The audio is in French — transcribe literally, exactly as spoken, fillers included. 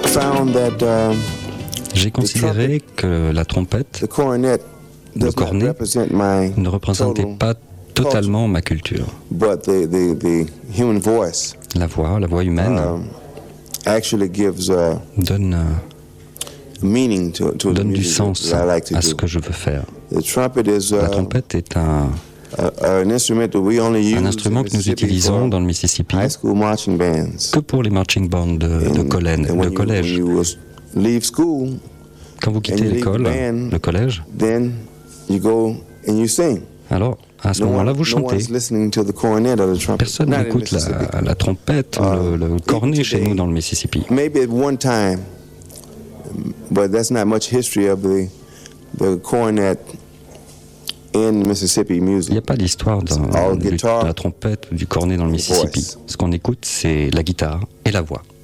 found that uh, J'ai considéré que la trompette, the cornet le does not cornet, represent my ne représentait total pas totalement ma culture. but the, the, the human voice La voix, la voix humaine, um, actually gives uh, donne, euh, meaning to, to the donne du music sens that I like to à ce do. que je veux faire. The trumpet is La uh, trompette est un, a, an instrument that we only use un instrument que in nous Mississippi utilisons for dans le Mississippi high school marching bands. que pour les marching bands de, de, And- collège, and de when you- collège. when you was- leave school, Quand vous quittez and you l'école, leave the band, le collège, then you go and you sing. alors à ce No moment-là, one- vous no chantez. one's listening to the cornet or the trumpet. Personne Not in n'écoute Mississippi. la, la trompette ou Uh, le, le cornet even chez today, nous dans le Mississippi. Maybe at one time, but that's not much history of the the cornet in Mississippi Il n'y music. a pas d'histoire d'un- All du- guitar de la trompette ou du cornet dans le Mississippi. voice. Ce qu'on écoute, c'est la guitare et la voix.